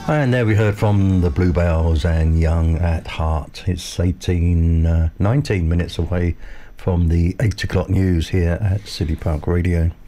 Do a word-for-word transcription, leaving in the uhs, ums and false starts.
And there we heard from the Bluebells and Young at Heart. It's eighteen, uh, nineteen minutes away from the eight o'clock news here at City Park Radio.